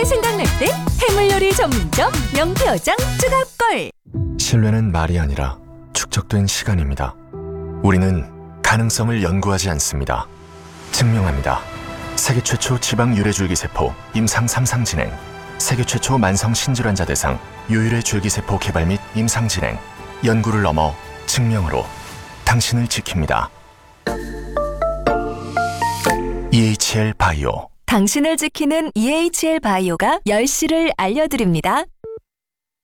생각날 땐 해물요리 전문점 명태어장 추가골. 신뢰는 말이 아니라 축적된 시간입니다. 우리는 가능성을 연구하지 않습니다. 증명합니다. 세계 최초 지방 유래줄기세포 임상 3상 진행, 세계 최초 만성 신질환자 대상 유유래 줄기세포 개발 및 임상 진행, 연구를 넘어 증명으로 당신을 지킵니다. EHL 바이오. 당신을 지키는 EHL 바이오가 10시를 알려드립니다.